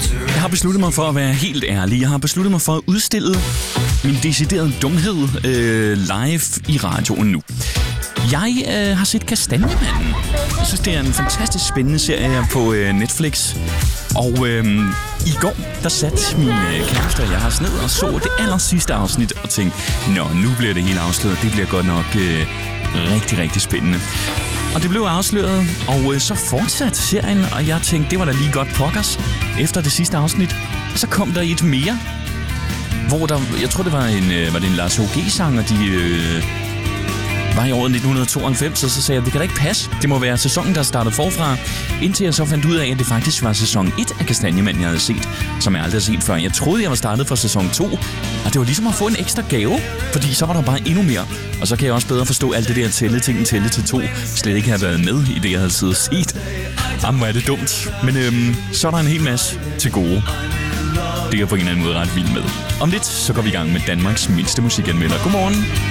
Jeg har besluttet mig for at være helt ærlig. Jeg har besluttet mig for at udstille min deciderede dumhed live i radioen nu. Jeg har set Kastanjemanden. Jeg synes, det er en fantastisk spændende serie på Netflix. Og i går, der satte min kæreste og jeg os ned og så det aller sidste afsnit og tænkte, nu bliver det hele afsløret. Det bliver godt nok rigtig, rigtig spændende. Og det blev afsløret, og så fortsatte serien, og jeg tænkte, det var da lige godt pokkers. Efter det sidste afsnit, så kom der et mere, hvor der, jeg tror det var en Lars H.G.-sang, og de var i året 1992, og så sagde jeg, det kan da ikke passe. Det må være sæsonen, der startede forfra, indtil jeg så fandt ud af, at det faktisk var sæson 1 af Kastanjemanden, jeg havde set, som jeg aldrig havde set før. Jeg troede, jeg var startet fra sæson 2, og det var ligesom at få en ekstra gave, fordi så var der bare endnu mere. Og så kan jeg også bedre forstå alt det der tælle til 2, slet ikke have været med i det, jeg havde siddet og set. Jamen, hvor er det dumt. Men så er der en hel masse til gode. Det er jeg på en eller anden måde ret vild med. Om lidt, så går vi i gang med Danmarks mindste musikanmelder. Godmorgen.